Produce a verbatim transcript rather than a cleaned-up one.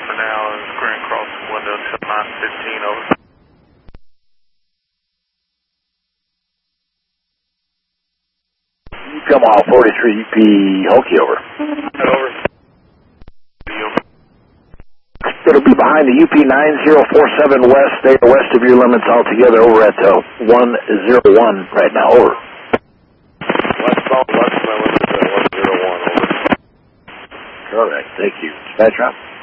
for now. Is Grand Cross window till nine fifteen, over. U P Mile forty-three, U P Hokie, over. Over. It'll be behind the U P nine zero four seven west. They are west of your limits altogether, over at uh, one zero one right now, over. West southwest, my limits at one zero one, over. Correct, thank you. Dispatch route.